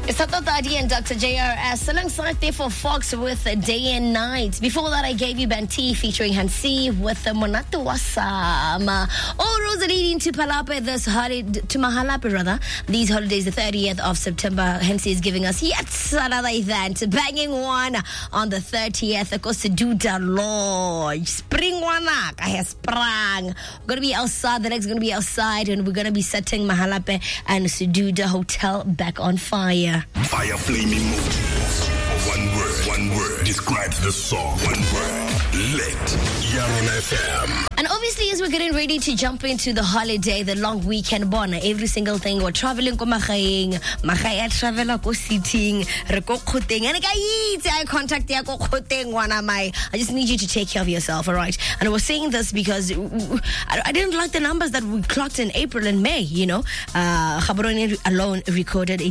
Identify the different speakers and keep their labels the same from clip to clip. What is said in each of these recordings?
Speaker 1: Sato Tadi and Dr. JRS alongside there for Fox with Day and Night. Before that, I gave you Banti featuring Hansi with Monato Wasama. All roads are leading to Palape this holiday, to Mahalape rather. These holidays, the 30th of September, Hansi is giving us yet another event. Banging one on the 30th. Of course, Duda Lodge. Spring one I have sprang. We're going to be outside. The next going to be outside, and we're going to be setting Mahalape and Sududa Hotel back on fire.
Speaker 2: Fire flaming emojis. One word describes the song. One word. Lit. Yaron FM.
Speaker 1: And obviously, as we're getting ready to jump into the holiday, the long weekend, every single thing, we're traveling ko Makhaeng, Makhaya travel ko sitting, re ko khoteng, and I contact ya ko khoteng wana mai. I just need you to take care of yourself, all right? And I was saying this because I didn't like the numbers that we clocked in April and May, you know. Gaborone alone recorded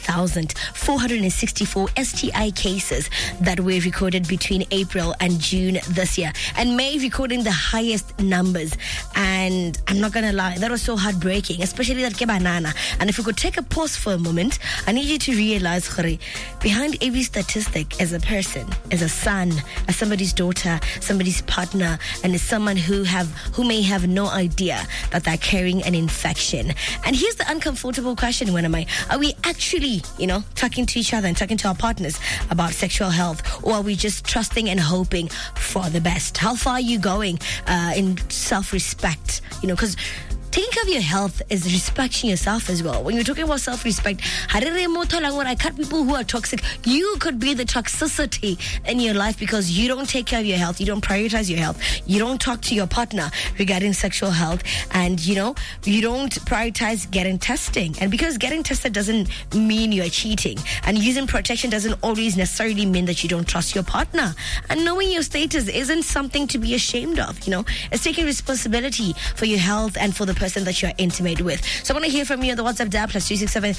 Speaker 1: 11,464 STI cases that were recorded between April and June this year. And May recording the highest numbers. And I'm not gonna lie, that was so heartbreaking, especially that banana. And if we could take a pause for a moment, I need you to realize, Khari, behind every statistic is a person, is a son, as somebody's daughter, somebody's partner, and is someone who may have no idea that they're carrying an infection. And here's the uncomfortable question, when are we actually, talking to each other and talking to our partners about sexual health, or are we just trusting and hoping for the best? How far are you going in self-respect? Because taking care of your health is respecting yourself as well. When you're talking about self-respect, I cut people who are toxic. You could be the toxicity in your life because you don't take care of your health. You don't prioritize your health. You don't talk to your partner regarding sexual health. And, you don't prioritize getting testing. And because getting tested doesn't mean you're cheating. And using protection doesn't always necessarily mean that you don't trust your partner. And knowing your status isn't something to be ashamed of, It's taking responsibility for your health and for the person that you're intimate with. So I want to hear from you on the WhatsApp dial +367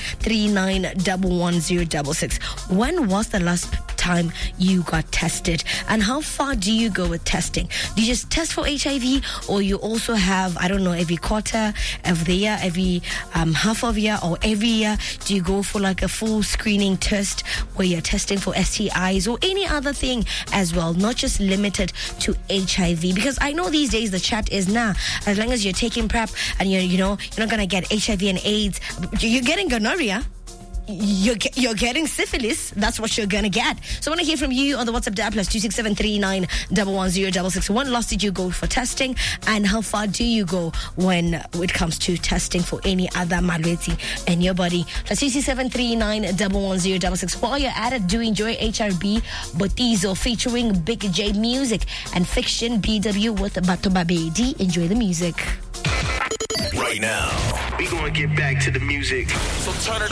Speaker 1: 39111066. When was the last time you got tested? And how far do you go with testing? Do you just test for HIV, or you also have, every quarter of the year, every half of year, or every year, do you go for like a full screening test where you're testing for STIs or any other thing as well, not just limited to HIV? Because I know these days the chat is as long as you're taking PrEP and you're not gonna get HIV and AIDS, you're getting gonorrhea, you're getting syphilis, that's what you're gonna get. So I want to hear from you on the WhatsApp dial +267 39111066. When last did you go for testing, and how far do you go when it comes to testing for any other malwetsi in your body? +267 39111066. While you're at it, do enjoy HRB Botizo featuring Big J Music and Fiction BW with Bato Babedi. Enjoy the music.
Speaker 2: Right now,
Speaker 3: we gonna get back to the music.
Speaker 2: So turn it up.